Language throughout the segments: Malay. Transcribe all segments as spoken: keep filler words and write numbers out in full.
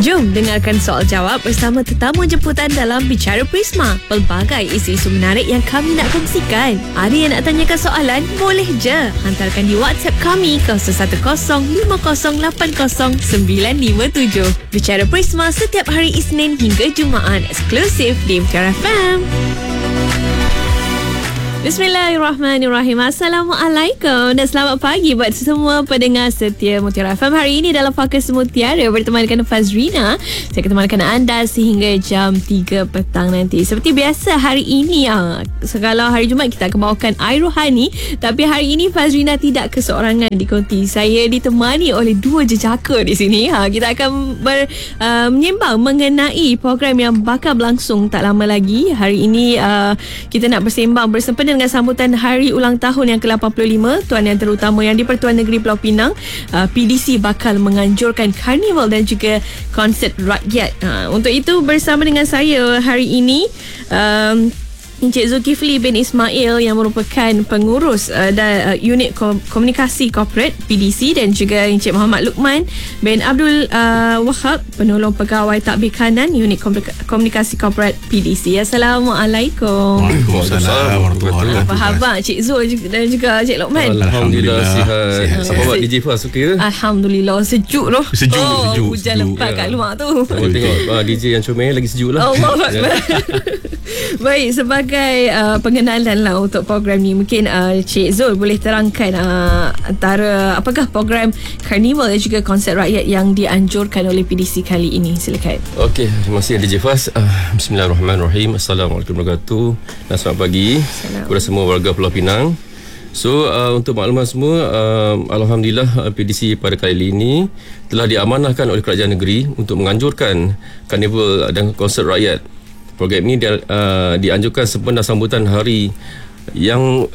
Jom dengarkan soal jawab bersama tetamu jemputan dalam Bicara Prisma. Pelbagai isu-isu menarik yang kami nak kongsikan. Ada yang nak tanyakan soalan? Boleh je. Hantarkan di WhatsApp kami kosong satu kosong lima kosong lapan kosong sembilan lima tujuh. Bicara Prisma setiap hari Isnin hingga Jumaat, eksklusif di Bicara F M. Bismillahirrahmanirrahim. Assalamualaikum dan selamat pagi buat semua pendengar setia Mutiara F M. Hari ini dalam Fokus Mutiara bertemankan Fazrina. Saya akan temankan anda sehingga jam tiga petang nanti. Seperti biasa hari ini, ah, kalau hari Jumaat kita akan bawakan air rohani, tapi hari ini Fazrina tidak keseorangan di konti. Saya ditemani oleh dua jejaka di sini. Ha, kita akan ber, uh, menyembang mengenai program yang bakal berlangsung tak lama lagi. Hari ini uh, kita nak bersembang bersempena dengan sambutan hari ulang tahun yang ke lapan puluh lima Tuan Yang Terutama yang di-Pertuan Negeri Pulau Pinang. uh, P D C bakal menganjurkan karnival dan juga konsert rakyat. uh, Untuk itu bersama dengan saya hari ini um, Encik Zulkifli bin Ismail yang merupakan pengurus uh, dan, uh, unit kom- komunikasi korporat P D C, dan juga Encik Muhammad Luqman bin Abdul uh, Wahab, penolong pegawai takbir kanan unit komunikasi korporat P D C. Assalamualaikum. Waalaikumsalam warahmatullahi wabarakatuh. Apa khabar Encik Zul dan juga Encik Luqman? Alhamdulillah sihat. Apa buat D J Fas okey ke? Alhamdulillah sejuk tu. Sejuk, oh, sejuk, hujan sejuk. lebat Ya. kat luar tu. Kita tengok uh, D J yang comel lagi sejuk lah. Allah Akbar. Baik, sebagai uh, pengenalan lah untuk program ni, mungkin uh, Cik Zul boleh terangkan uh, antara apakah program karnival dan juga konsert rakyat yang dianjurkan oleh P D C kali ini. Silakan. Okey, terima kasih D J Fas. Uh, Bismillahirrahmanirrahim. Assalamualaikum warahmatullahi wabarakatuh. Dan selamat pagi kepada semua warga Pulau Pinang. So uh, untuk maklumat semua, uh, Alhamdulillah uh, P D C pada kali ini telah diamanahkan oleh kerajaan negeri untuk menganjurkan karnival dan konsert rakyat. Program ini dia, uh, dianjurkan sempena sambutan hari yang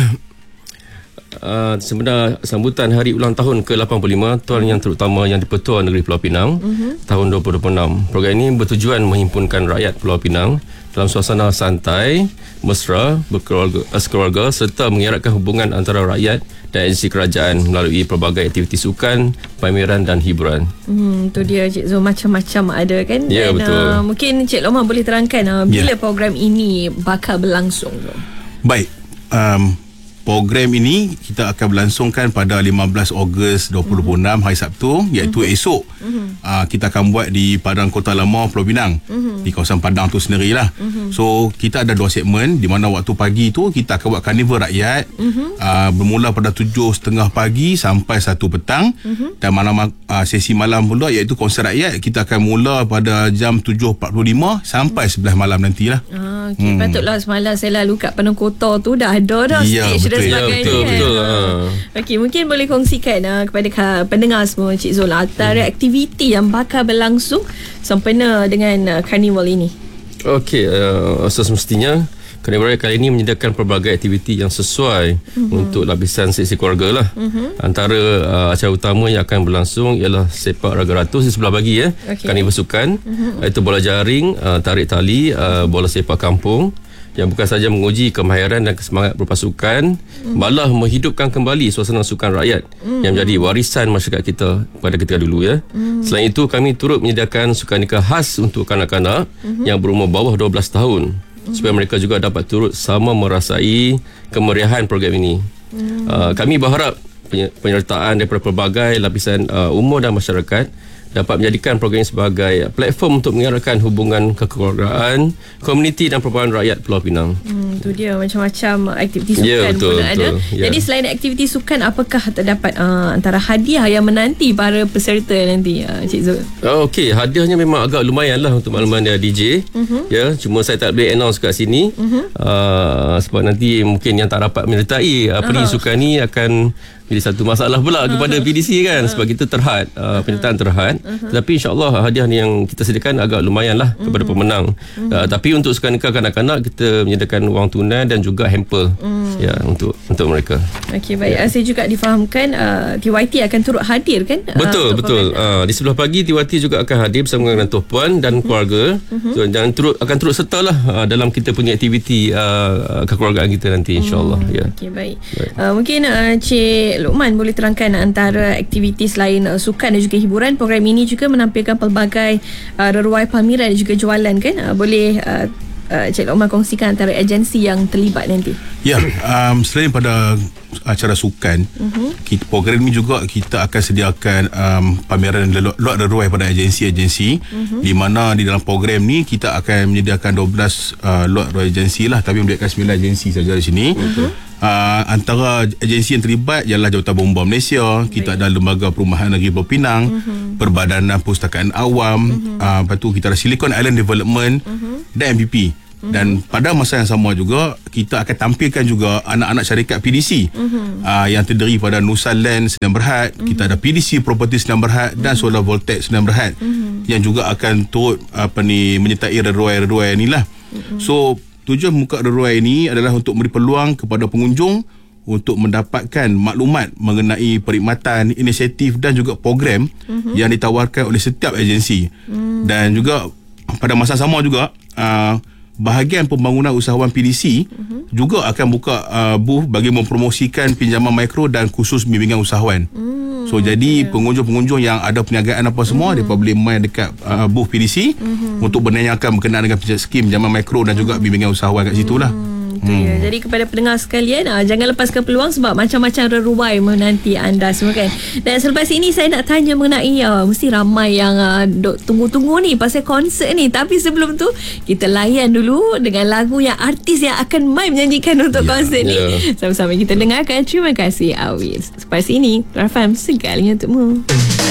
uh, sempena sambutan hari ulang tahun ke lapan puluh lima Tuan Yang Terutama Yang di-Pertuan Negeri Pulau Pinang uh-huh. tahun dua ribu dua puluh enam. Program ini bertujuan menghimpunkan rakyat Pulau Pinang dalam suasana santai, mesra, berkeluarga, sekeluarga, serta mengeratkan hubungan antara rakyat dan agensi kerajaan melalui pelbagai aktiviti sukan, pameran dan hiburan. Hmm, tu dia Cik Zul, macam-macam ada kan? Ya, dan, betul. Uh, mungkin Cik Luqman boleh terangkan uh, bila Ya. program ini bakal berlangsung tu. Baik, um, program ini kita akan berlangsungkan pada lima belas Ogos dua ribu dua puluh enam hari Sabtu, iaitu uh-huh. esok. Uh-huh. Uh, kita akan buat di Padang Kota Lama Pulau Pinang, uh-huh. di kawasan Padang tu sendirilah. Uh-huh. So kita ada dua segmen, di mana waktu pagi tu kita akan buat karnival rakyat, uh-huh. uh, bermula pada tujuh tiga puluh pagi sampai satu petang. Uh-huh. Dan malam uh, sesi malam pula iaitu konser rakyat, kita akan mula pada jam tujuh empat puluh lima sampai sebelas malam nantilah. Ah, okay. hmm. Patutlah semalam saya lalu kat Padang Kota tu dah ada dah Ya, stage dan betul. sebagainya. Ya, betul, kan? betul. Ha. Ha. Okey, mungkin boleh kongsikan uh, kepada ka- pendengar semua Cik Zul antara hmm. aktiviti yang bakal berlangsung sempena dengan uh, karnival ini. Okey, uh, semestinya karnival kali ini menyediakan pelbagai aktiviti yang sesuai uh-huh. untuk lapisan seksi keluarga lah. Uh-huh. Antara uh, acara utama yang akan berlangsung ialah sepak raga ratus di sebelah bagi ya. Okay. Karnival sukan, uh-huh. iaitu bola jaring, uh, tarik tali, uh, bola sepak kampung, yang bukan sahaja menguji kemahiran dan kesemangat berpasukan, mm. malah menghidupkan kembali suasana sukan rakyat mm. yang menjadi warisan masyarakat kita pada ketika dulu ya. Mm. Selain itu, kami turut menyediakan sukan khas untuk kanak-kanak mm-hmm. yang berumur bawah dua belas tahun mm-hmm. supaya mereka juga dapat turut sama merasai kemeriahan program ini. Mm. Uh, kami berharap penyertaan daripada pelbagai lapisan uh, umur dan masyarakat dapat menjadikan program ini sebagai platform untuk mengeratkan hubungan kekeluargaan, komuniti dan perpaduan rakyat Pulau Pinang. Hmm, tu dia macam-macam aktiviti sukan yeah, betul, pun betul, ada. Yeah. Jadi selain aktiviti sukan, apakah terdapat uh, antara hadiah yang menanti para peserta nanti, uh, Cik Zul? Oh, Okey, hadiahnya memang agak lumayan lah untuk makluman dia D J. Uh-huh. Ya, cuma saya tak boleh announce kat sini. Uh-huh. Uh, sebab nanti mungkin yang tak dapat menyertai uh, pergi uh-huh. sukan ni akan jadi satu masalah pula uh-huh. kepada P D C kan, uh-huh. sebab kita terhad uh, penyertaan terhad. Uh-huh. Tapi insyaAllah hadiah ni yang kita sediakan agak lumayan lah uh-huh. kepada pemenang. Uh-huh. Uh, tapi untuk sukan-sukan kanak-kanak kita menyediakan wang tunai dan juga hamper uh-huh. ya untuk untuk mereka. Okey, baik. Ya. Saya juga difahamkan uh, T Y T akan turut hadir kan? Betul, uh, betul. Uh, di sebelah pagi T Y T juga akan hadir bersama dengan Tuan Puan dan uh-huh. keluarga. Uh-huh. So, dan turut akan turut serta lah uh, dalam kita punya aktiviti uh, kekeluargaan kita nanti insyaAllah. Uh-huh. Ya. Okey, baik. baik. Uh, mungkin uh, Cik Encik Luqman boleh terangkan antara aktiviti selain uh, sukan dan juga hiburan, program ini juga menampilkan pelbagai uh, reruai pameran dan juga jualan kan? Uh, boleh uh, uh, Encik Luqman kongsikan antara agensi yang terlibat nanti? Ya, um, selain pada acara sukan, uh-huh. kita, program ini juga kita akan sediakan um, pameran lot reruai pada agensi-agensi, uh-huh. di mana di dalam program ni kita akan menyediakan dua belas uh, lot reruai agensi lah, tapi menyediakan sembilan agensi saja di sini. Uh-huh. Uh, antara agensi yang terlibat ialah Jawatan Bomba Malaysia, kita ada Lembaga Perumahan Negeri Pulau Pinang, uh-huh. Perbadanan Pustakaan Awam, uh-huh. uh, lepas tu kita ada Silicon Island Development, uh-huh. dan M P P. Dan pada masa yang sama juga kita akan tampilkan juga anak-anak syarikat P D C uh-huh. uh, yang terdiri pada Nusa Land Sdn Bhd, uh-huh. kita ada P D C Property Sdn Bhd, uh-huh. dan Solar Voltaic Sdn Bhd, uh-huh. yang juga akan turut apa ni menyertai reruai-reruai inilah. Uh-huh. So tujuan muka reruai ini adalah untuk memberi peluang kepada pengunjung untuk mendapatkan maklumat mengenai perkhidmatan, inisiatif dan juga program uh-huh. yang ditawarkan oleh setiap agensi. Uh-huh. Dan juga pada masa sama juga uh, bahagian pembangunan usahawan P D C uh-huh. juga akan buka uh, booth bagi mempromosikan pinjaman mikro dan khusus bimbingan usahawan. Uh-huh. So jadi yeah. pengunjung-pengunjung yang ada perniagaan apa semua, uh-huh. mereka boleh main dekat uh, booth P D C uh-huh. untuk menanyakan berkenaan dengan skim pinjaman mikro dan juga bimbingan usahawan kat situ lah. Hmm. Ya. Jadi kepada pendengar sekalian, uh, jangan lepaskan peluang sebab macam-macam reruai menanti anda semua kan. Dan selepas ini saya nak tanya mengenai uh, mesti ramai yang uh, dok tunggu-tunggu ni pasal konsert ni. Tapi sebelum tu kita layan dulu dengan lagu yang artis yang akan main menyanyikan untuk yeah. konsert ni. Yeah. Sama-sama kita dengarkan. Terima kasih Awis. Selepas ini F M segalanya untukmu.